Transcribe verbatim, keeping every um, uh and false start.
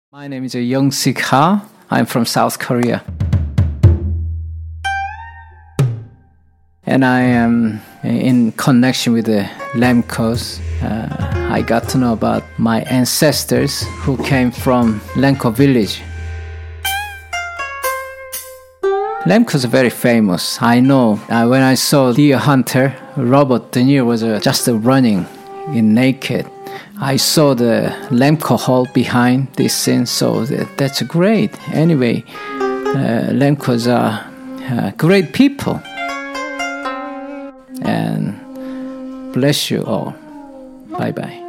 My name is Young Sik Ha. I'm from South Korea. And I am in connection with the Lemkos. Uh, I got to know about my ancestors who came from Lemko village. Lemkos are very famous. I know uh, when I saw Deer Hunter, Robert De Niro was uh, just uh, running in naked. I saw the Lemko Hall behind this scene, so that, that's great. Anyway, uh, Lemkos are uh, great people. And bless you all. Bye-bye.